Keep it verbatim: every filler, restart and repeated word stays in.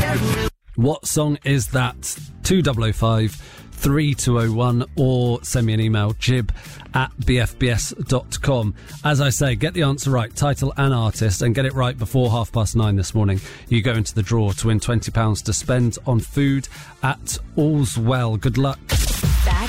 What song is that? two oh oh five, three two oh one or send me an email, jib at b f b s dot com. As I say, get the answer right, title and artist, and get it right before half past nine this morning. You go into the draw to win twenty pounds to spend on food at All's Well. Good luck.